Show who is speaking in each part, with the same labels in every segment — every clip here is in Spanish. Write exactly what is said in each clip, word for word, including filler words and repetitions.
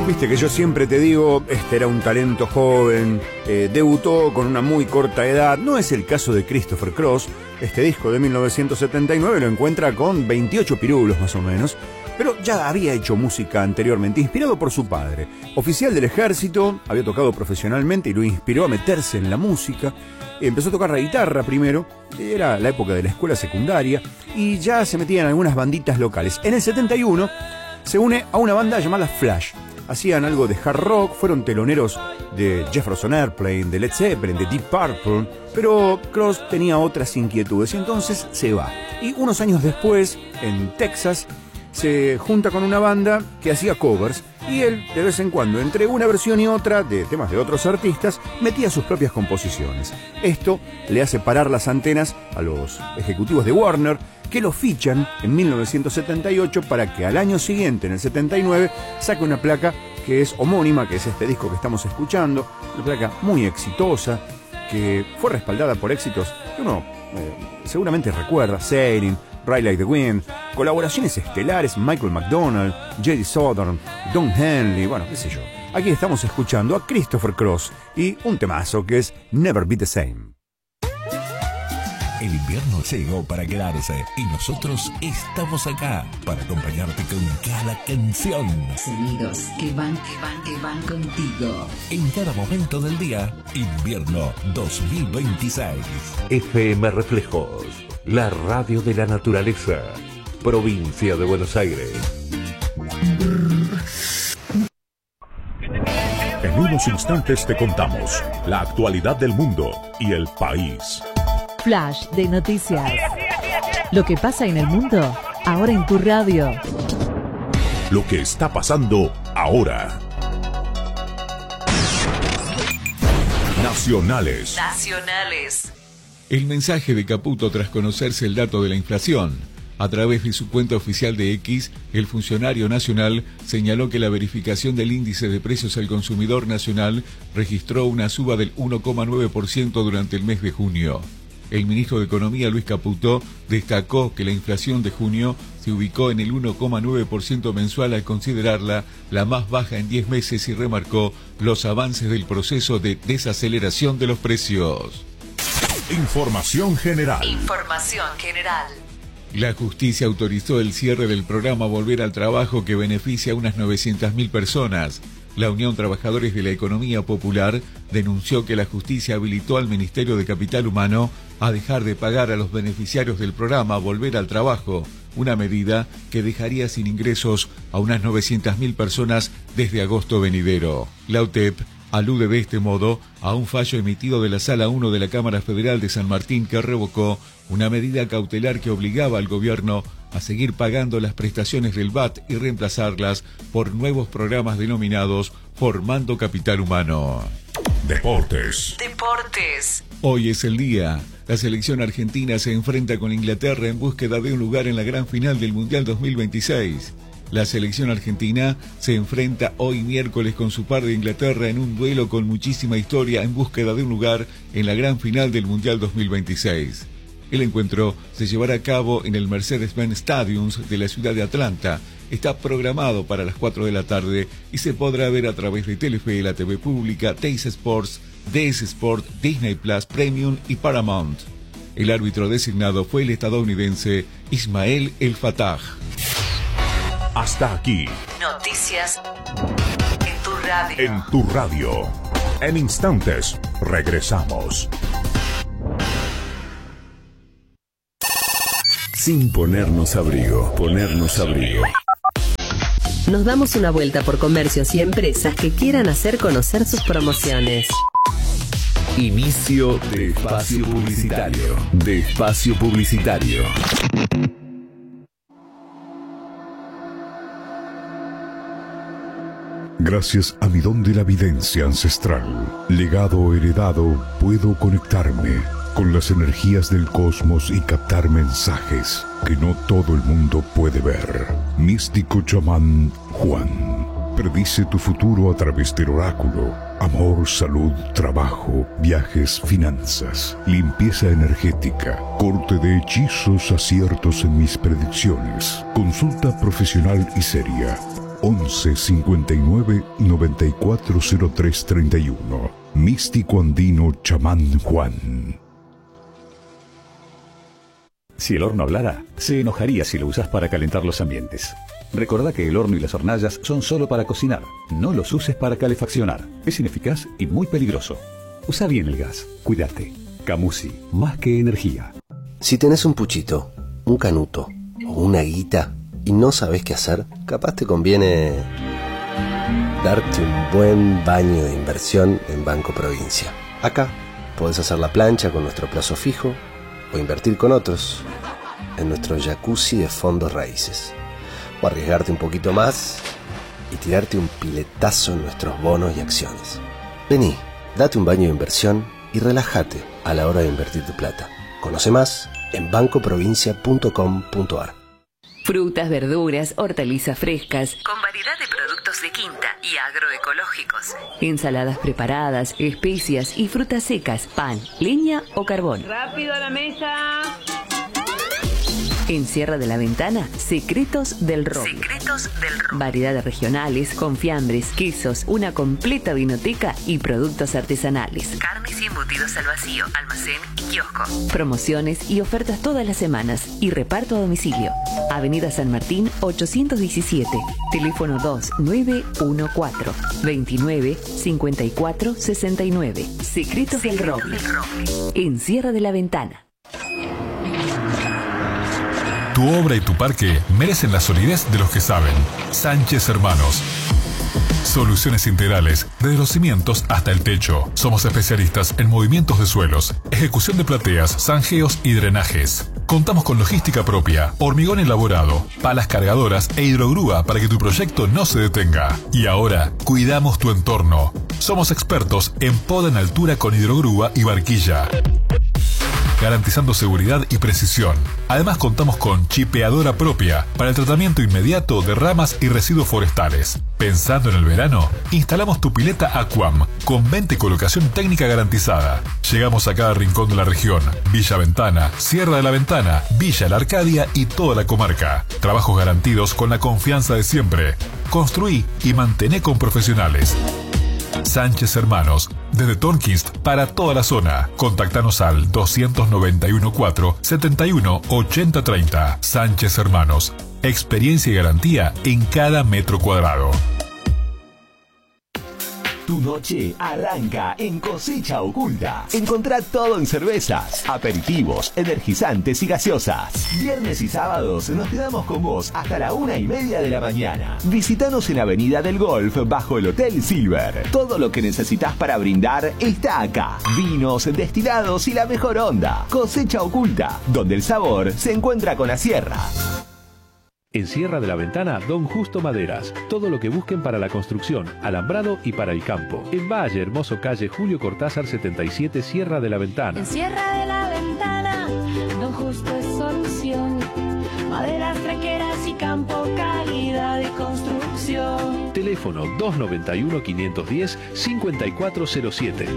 Speaker 1: Viste que yo siempre te digo, este era un talento joven, eh, debutó con una muy corta edad. No es el caso de Christopher Cross. Este disco de mil novecientos setenta y nueve lo encuentra con veintiocho pirulos más o menos, pero ya había hecho música anteriormente, inspirado por su padre. Oficial del ejército, había tocado profesionalmente y lo inspiró a meterse en la música. Empezó a tocar la guitarra primero, era la época de la escuela secundaria, y ya se metía en algunas banditas locales. En el setenta y uno se une a una banda llamada Flash. Hacían algo de hard rock, fueron teloneros de Jefferson Airplane, de Led Zeppelin, de Deep Purple, pero Cross tenía otras inquietudes y entonces se va. Y unos años después, en Texas, se junta con una banda que hacía covers y él, de vez en cuando, entre una versión y otra de temas de otros artistas, metía sus propias composiciones. Esto le hace parar las antenas a los ejecutivos de Warner, que lo fichan en mil novecientos setenta y ocho para que al año siguiente, en el setenta y nueve, saque una placa que es homónima, que es este disco que estamos escuchando, una placa muy exitosa, que fue respaldada por éxitos que uno eh, seguramente recuerda: Sailing, Ride Like the Wind, colaboraciones estelares, Michael McDonald, J D Southern, Don Henley, bueno, qué sé yo. Aquí estamos escuchando a Christopher Cross y un temazo que es Never Be the Same.
Speaker 2: El invierno llegó para quedarse y nosotros estamos acá para acompañarte con cada canción.
Speaker 3: Sonidos que van, que van, que van contigo.
Speaker 2: En cada momento del día, Invierno dos mil veintiséis.
Speaker 4: F M Reflejos, la radio de la naturaleza, provincia de Buenos Aires.
Speaker 5: En unos instantes te contamos la actualidad del mundo y el país.
Speaker 6: Flash de noticias. Lo que pasa en el mundo, ahora en tu radio.
Speaker 5: Lo que está pasando ahora. Nacionales.
Speaker 6: Nacionales.
Speaker 7: El mensaje de Caputo tras conocerse el dato de la inflación. A través de su cuenta oficial de X, el funcionario nacional señaló que la verificación del índice de precios al consumidor nacional registró una suba del uno coma nueve por ciento durante el mes de junio. El ministro de Economía, Luis Caputo, destacó que la inflación de junio se ubicó en el uno coma nueve por ciento mensual al considerarla la más baja en diez meses y remarcó los avances del proceso de desaceleración de los precios.
Speaker 5: Información general.
Speaker 6: Información general.
Speaker 7: La justicia autorizó el cierre del programa Volver al Trabajo que beneficia a unas novecientas mil personas. La Unión Trabajadores de la Economía Popular denunció que la justicia habilitó al Ministerio de Capital Humano a dejar de pagar a los beneficiarios del programa Volver al Trabajo, una medida que dejaría sin ingresos a unas novecientas mil personas desde agosto venidero. La U T E P alude de este modo a un fallo emitido de la Sala uno de la Cámara Federal de San Martín que revocó una medida cautelar que obligaba al gobierno a seguir pagando las prestaciones del V A T y reemplazarlas por nuevos programas denominados Formando Capital Humano.
Speaker 5: Deportes.
Speaker 6: Deportes.
Speaker 7: Hoy es el día. La selección argentina se enfrenta con Inglaterra en búsqueda de un lugar en la gran final del Mundial dos mil veintiséis. La selección argentina se enfrenta hoy miércoles con su par de Inglaterra en un duelo con muchísima historia en búsqueda de un lugar en la gran final del Mundial dos mil veintiséis. El encuentro se llevará a cabo en el Mercedes-Benz Stadium de la ciudad de Atlanta. Está programado para las cuatro de la tarde y se podrá ver a través de Telefe, la T V pública, Teis Sports, D S Sport, Disney Plus, Premium y Paramount. El árbitro designado fue el estadounidense Ismael El Fatah.
Speaker 5: Hasta aquí.
Speaker 6: Noticias en tu radio.
Speaker 5: En tu radio. En instantes regresamos.
Speaker 8: Sin ponernos abrigo, ponernos abrigo.
Speaker 9: Nos damos una vuelta por comercios y empresas que quieran hacer conocer sus promociones.
Speaker 8: Inicio de espacio publicitario. De espacio publicitario.
Speaker 5: Gracias a mi don de la videncia ancestral, legado heredado, puedo conectarme con las energías del cosmos y captar mensajes que no todo el mundo puede ver. Místico chamán Juan predice tu futuro a través del oráculo. Amor, salud, trabajo, viajes, finanzas, limpieza energética, corte de hechizos, aciertos en mis predicciones. Consulta profesional y seria. once cincuenta y nueve noventa y cuatro cero tres treinta y uno. Místico andino chamán Juan.
Speaker 10: Si el horno hablara, se enojaría si lo usas para calentar los ambientes. Recordá que el horno y las hornallas son solo para cocinar. No los uses para calefaccionar. Es ineficaz y muy peligroso. Usa bien el gas. Cuídate. Camusi, más que energía.
Speaker 11: Si tenés un puchito, un canuto o una guita y no sabés qué hacer, capaz te conviene darte un buen baño de inversión en Banco Provincia. Acá podés hacer la plancha con nuestro plazo fijo o invertir con otros en nuestro jacuzzi de fondos raíces. O arriesgarte un poquito más y tirarte un piletazo en nuestros bonos y acciones. Vení, date un baño de inversión y relájate a la hora de invertir tu plata. Conoce más en banco provincia punto com punto a r.
Speaker 9: Frutas, verduras, hortalizas frescas, con variedad de productos de quinta y agroecológicos. Ensaladas preparadas, especias y frutas secas, pan, leña o carbón.
Speaker 12: ¡Rápido a la mesa!
Speaker 9: En Sierra de la Ventana, Secretos del Roble. Secretos del Roble. Variedades regionales, confiambres, quesos, una completa vinoteca y productos artesanales. Carnes y embutidos al vacío, almacén y kiosco. Promociones y ofertas todas las semanas y reparto a domicilio. Avenida San Martín ochocientos diecisiete. Teléfono dos nueve uno cuatro, veintinueve, cincuenta y cuatro, sesenta y nueve. Secretos, Secretos del Roble. del Roble. En Sierra de la Ventana.
Speaker 13: Tu obra y tu parque merecen la solidez de los que saben. Sánchez Hermanos. Soluciones integrales, desde los cimientos hasta el techo. Somos especialistas en movimientos de suelos, ejecución de plateas, zanjeos y drenajes. Contamos con logística propia, hormigón elaborado, palas cargadoras e hidrogrúa para que tu proyecto no se detenga. Y ahora, cuidamos tu entorno. Somos expertos en poda en altura con hidrogrúa y barquilla, garantizando seguridad y precisión. Además contamos con chipeadora propia para el tratamiento inmediato de ramas y residuos forestales. Pensando en el verano, instalamos tu pileta Aquam con venta y colocación técnica garantizada. Llegamos a cada rincón de la región: Villa Ventana, Sierra de la Ventana, Villa La Arcadia y toda la comarca. Trabajos garantidos con la confianza de siempre. Construí y mantené con profesionales. Sánchez Hermanos, desde Tonquist para toda la zona. Contactanos al dos nueve uno cuatro, siete uno, ocho cero tres cero. Sánchez Hermanos, experiencia y garantía en cada metro cuadrado.
Speaker 8: Tu noche arranca en Cosecha Oculta. Encontrá todo en cervezas, aperitivos, energizantes y gaseosas. Viernes y sábados nos quedamos con vos hasta la una y media de la mañana. Visítanos en Avenida del Golf bajo el Hotel Silver. Todo lo que necesitas para brindar está acá. Vinos, destilados y la mejor onda. Cosecha Oculta, donde el sabor se encuentra con la sierra.
Speaker 4: En Sierra de la Ventana, Don Justo Maderas. Todo lo que busquen para la construcción, alambrado y para el campo. En Valle Hermoso, calle Julio Cortázar setenta y siete, Sierra de la Ventana.
Speaker 14: En Sierra de la Ventana, Don Justo es solución. Maderas, tranqueras y campo, calidad y construcción.
Speaker 4: Teléfono dos nueve uno, cinco uno cero, cinco cuatro cero siete.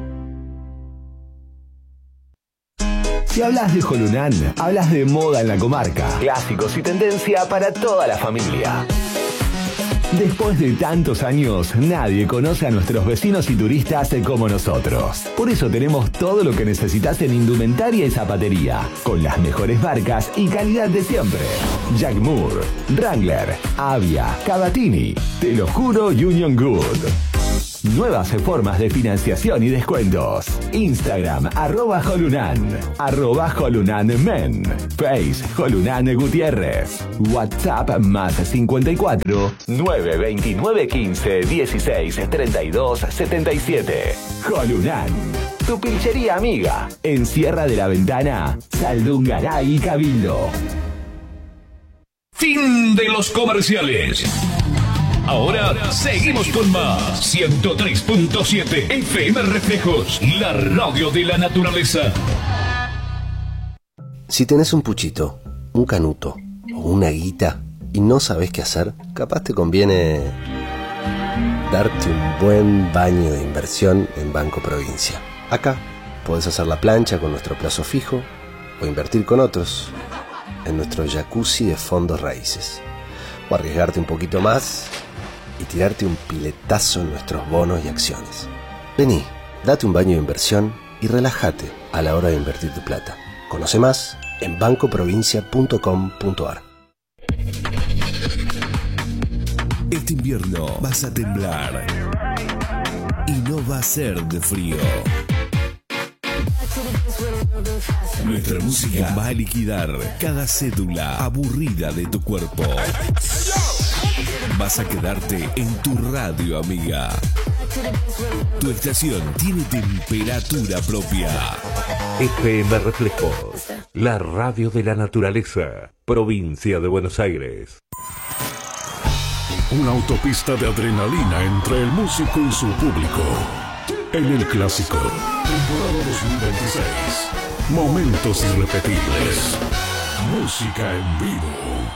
Speaker 8: Si hablas de Jolunán, hablas de moda en la comarca. Clásicos y tendencia para toda la familia. Después de tantos años, nadie conoce a nuestros vecinos y turistas como nosotros. Por eso tenemos todo lo que necesitas en indumentaria y zapatería, con las mejores marcas y calidad de siempre. Jack Moore, Wrangler, Avia, Cavatini, Te lo juro Union Good. Nuevas formas de financiación y descuentos. Instagram, arroba Jolunan, arroba Jolunan Men, Face, Jolunan Gutiérrez, WhatsApp más cincuenta y cuatro, nueve veintinueve quince dieciséis treinta y dos setenta y siete. Jolunan, tu pilchería amiga, en Sierra de la Ventana, Saldungaray y Cabildo.
Speaker 2: Fin de los comerciales. Ahora seguimos con más. ciento tres punto siete F M Reflejos, la radio de la naturaleza.
Speaker 11: Si tenés un puchito, un canuto o una guita y no sabés qué hacer, capaz te conviene darte un buen baño de inversión en Banco Provincia. Acá podés hacer la plancha con nuestro plazo fijo o invertir con otros en nuestro jacuzzi de fondos raíces. O arriesgarte un poquito más y tirarte un piletazo en nuestros bonos y acciones. Vení, date un baño de inversión y relájate a la hora de invertir tu plata. Conoce más en banco provincia punto com punto a r.
Speaker 12: Este invierno vas a temblar y no va a ser de frío. Nuestra música va a liquidar cada cédula aburrida de tu cuerpo. Vas a quedarte en tu radio, amiga. Tu estación tiene temperatura propia.
Speaker 4: F M Reflejos, la radio de la naturaleza, provincia de Buenos Aires.
Speaker 5: Una autopista de adrenalina entre el músico y su público. En el clásico, temporada dos mil veintiséis. Momentos irrepetibles. Música en vivo.